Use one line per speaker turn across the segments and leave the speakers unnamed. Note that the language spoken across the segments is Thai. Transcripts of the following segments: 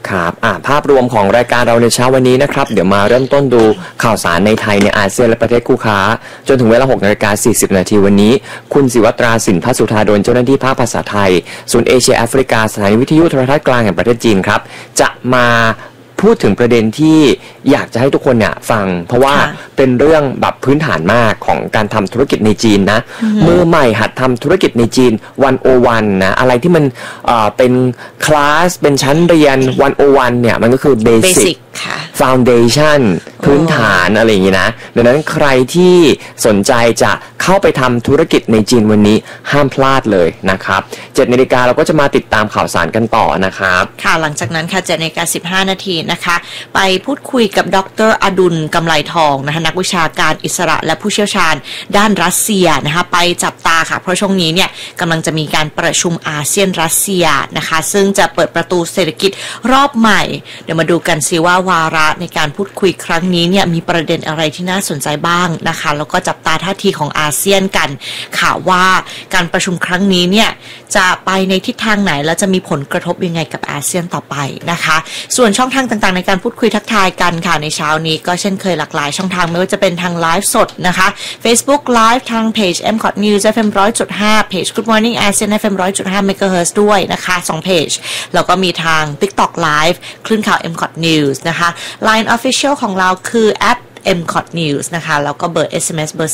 ครับภาพรวมของรายการเราในเช้าวันนี้นะครับเดี๋ยวมาเริ่มต้นดูข่าวสารในไทยในอาเซียนและประเทศคู่ค้าจนถึงเวลา 6:40 น.วันนี้คุณศิวัตราสินพัสุธาดลเจ้าหน้าที่ภาคภาษาไทยศูนย์เอเชียแอฟริกาสถานีวิทยุโทรทัศน์กลางแห่งประเทศจีนครับจะมาพูดถึงประเด็นที่อยากจะให้ทุกคนเนี่ยฟังเพราะว่าเป็นเรื่องแบบพื้นฐานมากของการทำธุรกิจในจีนนะมือใหม่หัดทำธุรกิจในจีน101นะอะไรที่มันเป็นคลาสเป็นชั้นเรียน101เนี่ยมันก็คือ Basic Foundation พื้นฐานอะไรอย่างนี้นะดังนั้นใครที่สนใจจะเข้าไปทำธุรกิจในจีนวันนี้ห้ามพลาดเลยนะครับ 7 นาฬิกาเราก็จะมาติดตามข่าวสารกันต่อนะครับ
ค่ะหลังจากนั้นค่ะ 7 นาฬิกา 15 นาทีนะคะไปพูดคุยกับดร.อดุลกำไลทองนะคะนักวิชาการอิสระและผู้เชี่ยวชาญด้านรัสเซียนะคะไปจับตาค่ะเพราะช่วงนี้เนี่ยกำลังจะมีการประชุมอาเซียนรัสเซียนะคะซึ่งจะเปิดประตูเศรษฐกิจรอบใหม่เดี๋ยวมาดูกันซิว่าวาระในการพูดคุยครั้งนี้เนี่ยมีประเด็นอะไรที่น่าสนใจบ้างนะคะแล้วก็จับตาท่าทีของอาเซียนกันค่ะว่าการประชุมครั้งนี้เนี่ยจะไปในทิศทางไหนและจะมีผลกระทบยังไงกับอาเซียนต่อไปนะคะส่วนช่องทางต่างๆในการพูดคุยทักทายกันค่ะในเช้านี้ก็เช่นเคยหลากหลายช่องทางไม่ว่าจะเป็นทางไลฟ์สดนะคะ Facebook Live ทางเพจ MCOT News FM 100.5 เพจ Good Morning ASEAN FM 100.5 MHz ด้วยนะคะ2เพจแล้วก็มีทาง TikTok Live คลื่นข่าว MCOT News นะคะ Line Official ของเราคือ MCOT News นะคะแล้วก็เบอร์ SMS เบอร์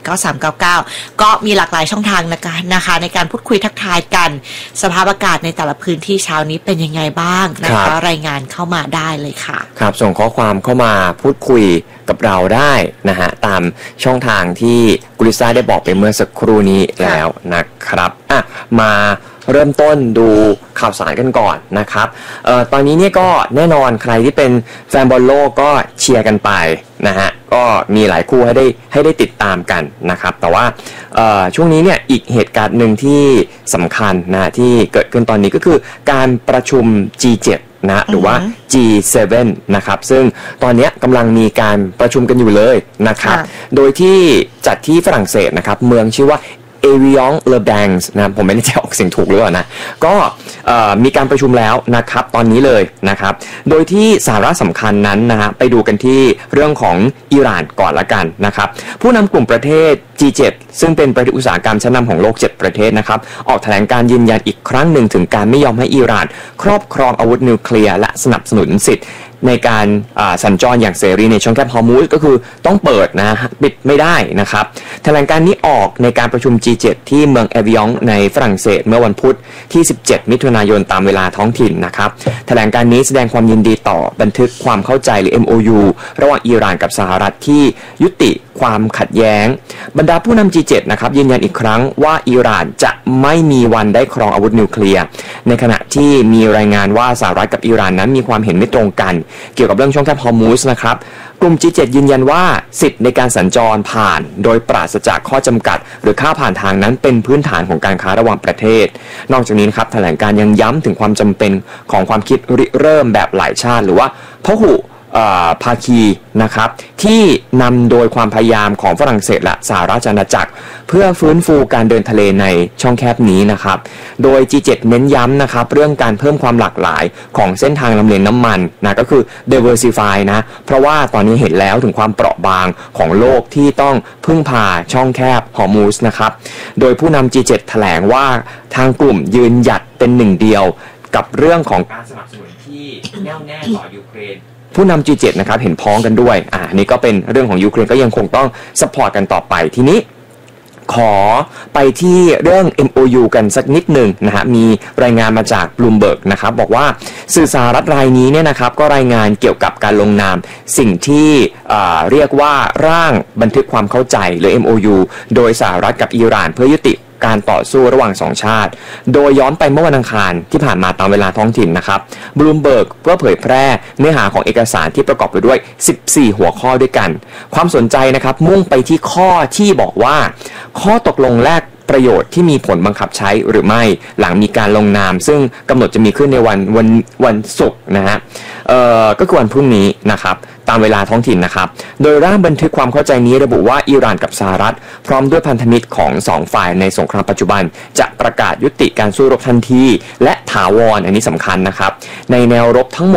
4689399 ก็มีหลากหลายช่องทางนะคะในการพูดคุยทักทายกันสภาพอากาศในแต่ละพื้นที่เช้านี้เป็นยังไงบ้างนะคะรายงานเข้ามาได้เลยค่ะ
ครับส่งข้อความเข้ามาพูดคุยกับเราได้นะฮะตามช่องทางที่กุลิซ่าได้บอกไปเมื่อสักครู่นี้แล้วนะครับมาเริ่มต้นดูข่าวสารกันก่อนนะครับตอนนี้เนี่ยก็แน่นอนใครที่เป็นแฟนบอลโลกก็เชียร์กันไปนะฮะก็มีหลายคู่ให้ได้ติดตามกันนะครับแต่ว่าช่วงนี้เนี่ยอีกเหตุการณ์หนึ่งที่สำคัญนะที่เกิดขึ้นตอนนี้ก็คือการประชุม G7 นะหรือว่า G7 นะครับซึ่งตอนนี้กำลังมีการประชุมกันอยู่เลยนะครับโดยที่จัดที่ฝรั่งเศสนะครับเมืองชื่อว่าเอวิองเลอแบงส์นะผมไม่แน่ใจออกเสียงถูกหรือเปล่านะก็มีการประชุมแล้วนะครับตอนนี้เลยนะครับโดยที่สาระสำคัญนั้นนะฮะไปดูกันที่เรื่องของอิหร่านก่อนละกันนะครับผู้นำกลุ่มประเทศ G7 ซึ่งเป็นประเทศอุตสาหกรรมชั้นนำของโลก7ประเทศนะครับออกแถลงการยืนยันอีกครั้งหนึ่งถึงการไม่ยอมให้อิหร่านครอบครองอาวุธนิวเคลียร์และสนับสนุนสิทธิ์ในการสัญจรอย่างเสรีในช่องแคบฮอร์มุซก็คือต้องเปิดนะปิดไม่ได้นะครับแถลงการนี้ออกในการประชุม G7 ที่เมืองเอวิองในฝรั่งเศสเมื่อวันพุธที่17มิถุนายนตามเวลาท้องถิ่นนะครับแถลงการนี้แสดงความยินดีต่อบันทึกความเข้าใจหรือ MOU ระหว่างอิหร่านกับสหรัฐที่ยุติความขัดแย้งบรรดาผู้นำ G7 นะครับยืนยันอีกครั้งว่าอิหร่านจะไม่มีวันได้ครองอาวุธนิวเคลียร์ในขณะที่มีรายงานว่าสหรัฐกับอิหร่านนั้นมีความเห็นไม่ตรงกันเกี่ยวกับเรื่องช่องแคบฮอร์มุซนะครับกลุ่ม G7 ยืนยันว่าสิทธิ์ในการสัญจรผ่านโดยปราศจากข้อจำกัดหรือค่าผ่านทางนั้นเป็นพื้นฐานของการค้าระหว่างประเทศนอกจากนี้นะครับแถลงการยังย้ำถึงความจำเป็นของความคิดริเริ่มแบบหลายชาติหรือว่าพหุภาคีนะครับที่นำโดยความพยายามของฝรั่งเศสและสหราชอาณาจักรเพื่อฟื้นฟูการเดินทะเลในช่องแคบนี้นะครับโดย G7 เน้นย้ำนะครับเรื่องการเพิ่มความหลากหลายของเส้นทางลำเลียงน้ำมันนะก็คือ diversify นะเพราะว่าตอนนี้เห็นแล้วถึงความเปราะบางของโลกที่ต้องพึ่งพาช่องแคบฮอร์มุซนะครับโดยผู้นำ G7 แถลงว่าทางกลุ่มยืนหยัดเป็นหนึ่งเดียวกับเรื่องของการสนับสนุนที่แน่วแน่ต่อยูเครนผู้นำ G7 นะครับเห็นพ้องกันด้วยนี่ก็เป็นเรื่องของยูเครนก็ยังคงต้องซัพพอร์ตกันต่อไปทีนี้ขอไปที่เรื่อง MOU กันสักนิดหนึ่งนะฮะมีรายงานมาจาก Bloomberg นะครับบอกว่าสื่อสหรัฐรายนี้เนี่ยนะครับก็รายงานเกี่ยวกับการลงนามสิ่งที่เรียกว่าร่างบันทึกความเข้าใจหรือ MOU โดยสหรัฐกับอิหร่านเพื่อยุติการต่อสู้ระหว่าง2ชาติโดยย้อนไปเมื่อวันอังคารที่ผ่านมาตามเวลาท้องถิ่นนะครับบลูมเบิร์กก็เผยแพร่เนื้อหาของเอกสารที่ประกอบไปด้วย14หัวข้อด้วยกันความสนใจนะครับมุ่งไปที่ข้อที่บอกว่าข้อตกลงแลกประโยชน์ที่มีผลบังคับใช้หรือไม่หลังมีการลงนามซึ่งกำหนดจะมีขึ้นในวันศุกร์นะฮะก็คือวันพรุ่งนี้นะครับตามเวลาท้องถิ่นนะครับโดยร่างบันทึกความเข้าใจนี้ระบุว่าอิหร่านกับสหรัฐพร้อมด้วยพันธมิตรของ2ฝ่ายในสงครามปัจจุบันจะประกาศยุติการสู้รบทันทีและถาวรอันนี้สำคัญนะครับในแนวรบทั้งหมด